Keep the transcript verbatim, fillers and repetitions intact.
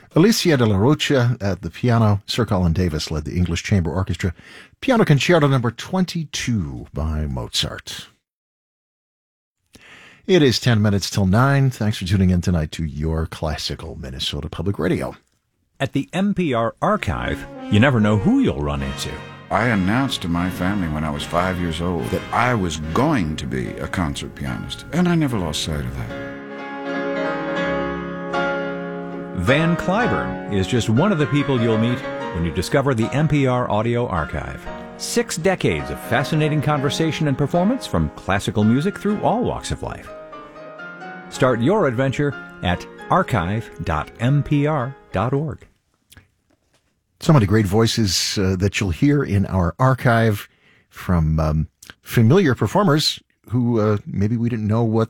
Alicia de la Rocha at the piano. Sir Colin Davis led the English Chamber Orchestra. Piano Concerto number twenty-two by Mozart. It is ten minutes till nine. Thanks for tuning in tonight to your classical Minnesota Public Radio. At the N P R Archive, you never know who you'll run into. I announced to my family when I was five years old that I was going to be a concert pianist, and I never lost sight of that. Van Cliburn is just one of the people you'll meet when you discover the N P R Audio Archive. Six decades of fascinating conversation and performance from classical music through all walks of life. Start your adventure at archive dot n p r dot org. So many great voices uh, that you'll hear in our archive from um, familiar performers who uh, maybe we didn't know what